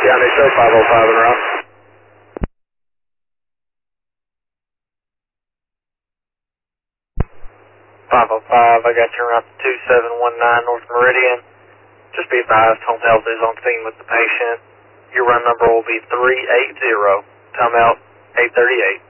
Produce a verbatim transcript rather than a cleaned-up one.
County, show five oh five and route. five oh five, I got you around two seven one nine North Meridian. Just be advised, home health is on scene with the patient. Your run number will be three eight zero. Time out, eight thirty-eight.